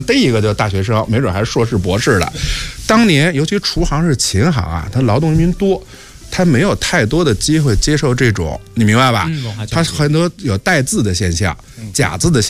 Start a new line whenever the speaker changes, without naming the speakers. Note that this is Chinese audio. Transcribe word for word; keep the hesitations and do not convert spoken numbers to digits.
逮一个就大学生，没准还是硕士博士的。当年尤其厨行是琴行啊，他劳动人民多，他没有太多的机会接受这种，你明白吧？
嗯，
他很多有带字的现象，假字的现象。